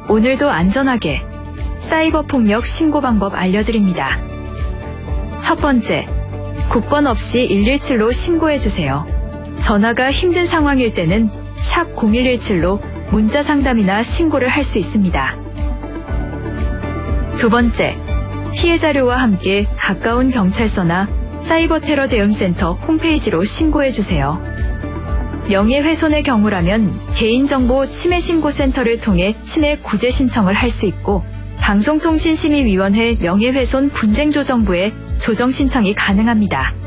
오늘도 안전하게 사이버 폭력 신고 방법 알려드립니다. 첫 번째, 국번 없이 117로 신고해주세요. 전화가 힘든 상황일 때는 샵 0117로 문자 상담이나 신고를 할 수 있습니다. 두 번째, 피해 자료와 함께 가까운 경찰서나 사이버 테러 대응센터 홈페이지로 신고해주세요. 명예훼손의 경우라면 개인정보 침해신고센터를 통해 침해 구제 신청을 할 수 있고 방송통신심의위원회 명예훼손 분쟁조정부에 조정 신청이 가능합니다.